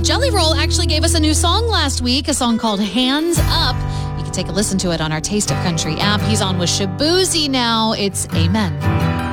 Jelly Roll actually gave us a new song last week, a song called Hands Up. You can take a listen to it on our Taste of Country app. He's on with Shaboozey now. It's Amen.